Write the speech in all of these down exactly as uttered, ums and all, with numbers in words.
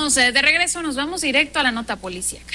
estamos de regreso, nos vamos directo a la nota policíaca.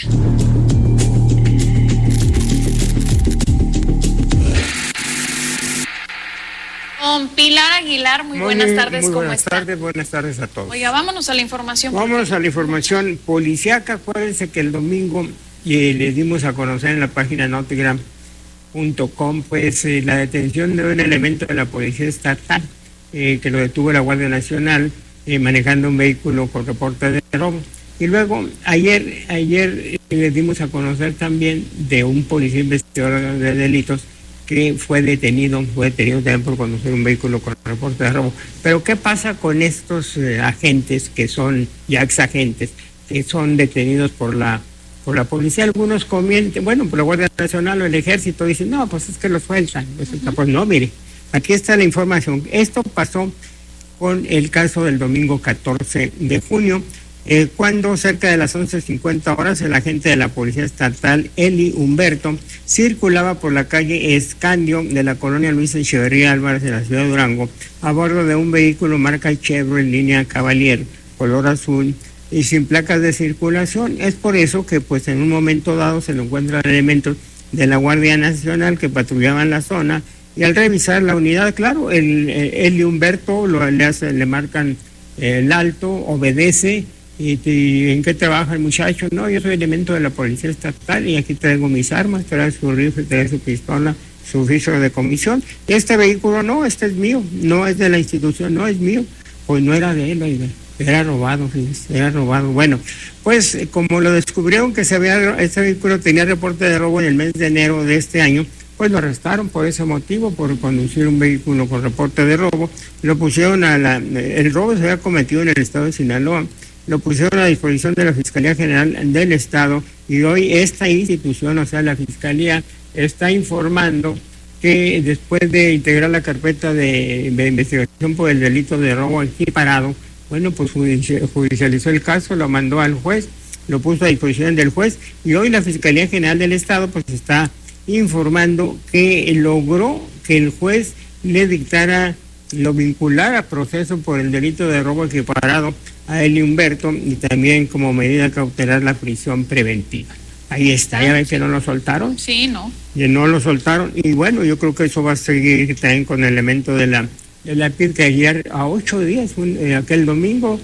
Con Pilar Aguilar, muy, muy buenas tardes, muy ¿cómo buenas está? tardes, buenas tardes a todos. Oiga, vámonos a la información. Vámonos a la información policíaca. Acuérdense que el domingo eh, les dimos a conocer en la página notigram punto com pues eh, la detención de un elemento de la policía estatal eh, que lo detuvo la Guardia Nacional eh, manejando un vehículo con reporte de robo. Y luego ayer ayer eh, les dimos a conocer también de un policía investigador de delitos que fue detenido, fue detenido también por conducir un vehículo con reporte de robo. Pero ¿qué pasa con estos eh, agentes que son ya exagentes, que son detenidos por la por la policía? Algunos comienzan, bueno, por la Guardia Nacional o el Ejército, dicen, no, pues es que los sueltan. Pues, uh-huh. pues no, mire, aquí está la información. Esto pasó con el caso del domingo catorce de junio, eh, cuando cerca de las once cincuenta horas el agente de la Policía Estatal, Eli Humberto, circulaba por la calle Escandio de la colonia Luis Echeverría Álvarez de la ciudad de Durango a bordo de un vehículo marca Chevrolet en línea Cavalier, color azul y sin placas de circulación. Es por eso que pues en un momento dado se le encuentran elementos de la Guardia Nacional que patrullaban la zona, y al revisar la unidad, claro, el, el Eli Humberto lo, le, hace, le marcan el alto, obedece. ¿Y, y en qué trabaja el muchacho? No, yo soy elemento de la Policía Estatal y aquí traigo mis armas, trae su rifle, trae su pistola, su oficio de comisión. Este vehículo no, este es mío, no es de la institución, no es mío. Pues no era de él, oiga, era robado, fíjese, era robado. Bueno, pues como lo descubrieron que se había, este vehículo tenía reporte de robo en el mes de enero de este año, pues lo arrestaron por ese motivo, por conducir un vehículo con reporte de robo. Lo pusieron a la, el robo se había cometido en el estado de Sinaloa. Lo pusieron a disposición de la Fiscalía General del Estado, y hoy esta institución, o sea, la Fiscalía, está informando que después de integrar la carpeta de, de investigación por el delito de robo equiparado, bueno, pues judicializó el caso, lo mandó al juez, lo puso a disposición del juez, y hoy la Fiscalía General del Estado pues está informando que logró que el juez le dictara, lo vinculara a proceso por el delito de robo equiparado a Eli Humberto, y también como medida cautelar la prisión preventiva. Ahí está, ya ven que no lo soltaron. Sí, no. Y no lo soltaron, y bueno, yo creo que eso va a seguir también con el elemento de la de la P I D, que ayer a ocho días, un, eh, aquel domingo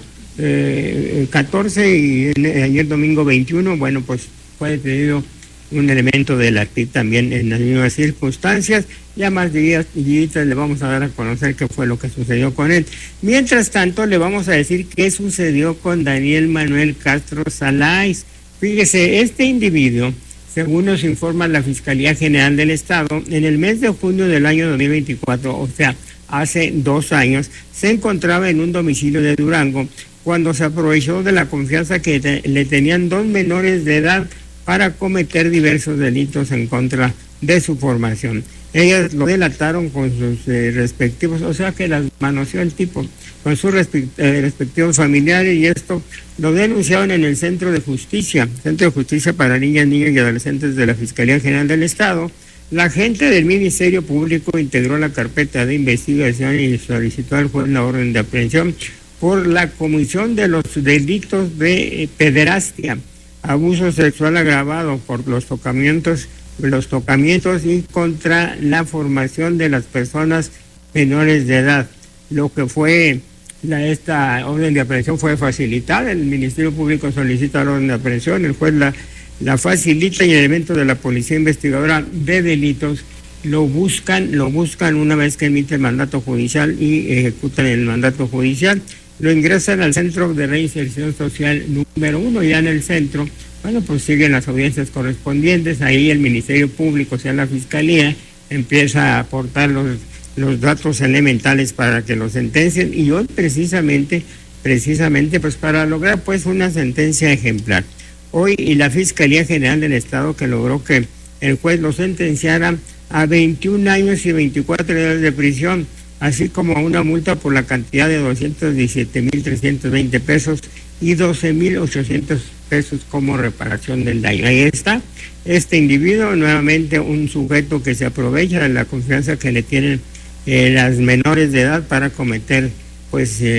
eh, catorce y eh, ayer domingo veintiuno, bueno, pues fue detenido un elemento de la P I D también en las mismas circunstancias. Ya más días y días le vamos a dar a conocer qué fue lo que sucedió con él. Mientras tanto, le vamos a decir qué sucedió con Daniel Manuel Castro Saláiz. Fíjese, este individuo, según nos informa la Fiscalía General del Estado, en el mes de junio del año dos mil veinticuatro, o sea, hace dos años, se encontraba en un domicilio de Durango cuando se aprovechó de la confianza que te, le tenían dos menores de edad para cometer diversos delitos en contra de su formación. Ellas lo delataron con sus eh, respectivos, o sea que las manoseó el tipo, con sus respe- eh, respectivos familiares, y esto lo denunciaron en el Centro de Justicia, Centro de Justicia para Niñas, Niños y Adolescentes de la Fiscalía General del Estado. La agente del Ministerio Público integró la carpeta de investigación y solicitó al juez la orden de aprehensión por la comisión de los delitos de eh, pederastia, abuso sexual agravado por los tocamientos, los tocamientos y contra la formación de las personas menores de edad. Lo que fue la, esta orden de aprehensión fue facilitada, el Ministerio Público solicita la orden de aprehensión, el juez la, la facilita, y el elemento de la Policía Investigadora de Delitos lo buscan, lo buscan una vez que emite el mandato judicial y ejecutan el mandato judicial, lo ingresan al Centro de Reinserción Social número uno. Ya en el centro, bueno, pues siguen las audiencias correspondientes, ahí el Ministerio Público, o sea, la Fiscalía, empieza a aportar los, los datos elementales para que lo sentencien, y hoy precisamente, precisamente, pues para lograr pues una sentencia ejemplar. Hoy y la Fiscalía General del Estado, que logró que el juez lo sentenciara a veintiún años y veinticuatro días de prisión, así como a una multa por la cantidad de doscientos diecisiete mil trescientos veinte pesos y doce mil ochocientos pesos como reparación del daño. Ahí está este individuo, nuevamente un sujeto que se aprovecha de la confianza que le tienen eh, las menores de edad para cometer pues eh,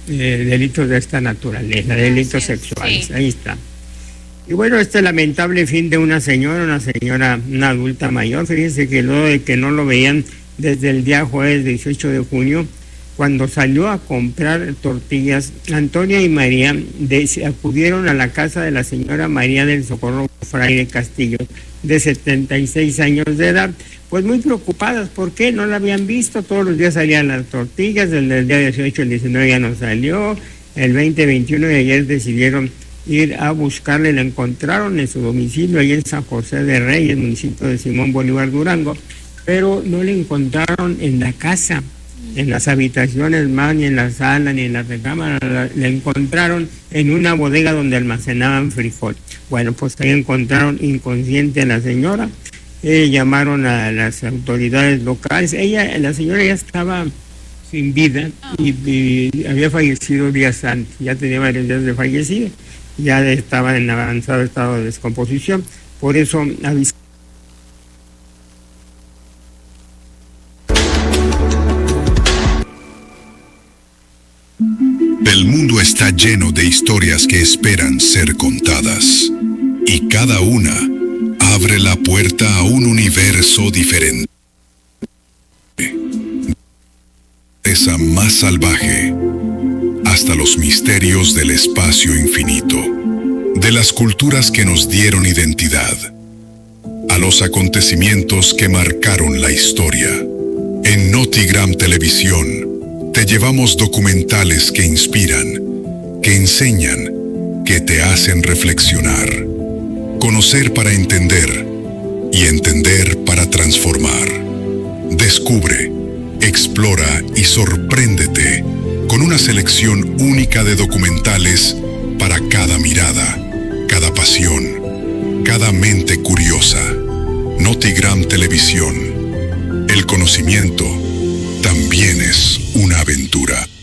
eh, delitos de esta naturaleza, delitos Así es, sexuales. sí. Ahí está. Y bueno, este lamentable fin de una señora, una señora, una adulta mayor, fíjense que luego de que no lo veían desde el día jueves dieciocho de junio, cuando salió a comprar tortillas, Antonia y María de, acudieron a la casa de la señora María del Socorro Fraile Castillo, de setenta y seis años de edad, pues muy preocupadas, ¿por qué? No la habían visto, todos los días salían las tortillas, el del día dieciocho, el diecinueve ya no salió, el veinte, veintiuno de ayer decidieron ir a buscarle, la encontraron en su domicilio ahí en San José de Reyes, municipio de Simón Bolívar, Durango, pero no le encontraron en la casa, en las habitaciones más, ni en la sala, ni en la recámara, la, la encontraron en una bodega donde almacenaban frijol. Bueno, pues ahí encontraron inconsciente a la señora, eh, llamaron a las autoridades locales, ella, la señora ya estaba sin vida y, y había fallecido días antes, ya tenía varios días de fallecido, ya estaba en avanzado estado de descomposición, por eso avisó. El mundo está lleno de historias que esperan ser contadas, y cada una abre la puerta a un universo diferente. Esa más salvaje, hasta los misterios del espacio infinito, de las culturas que nos dieron identidad, a los acontecimientos que marcaron la historia. En Notigram Televisión te llevamos documentales que inspiran, que enseñan, que te hacen reflexionar, conocer para entender y entender para transformar. Descubre, explora y sorpréndete con una selección única de documentales para cada mirada, cada pasión, cada mente curiosa. Notigram Televisión. El conocimiento también es una aventura.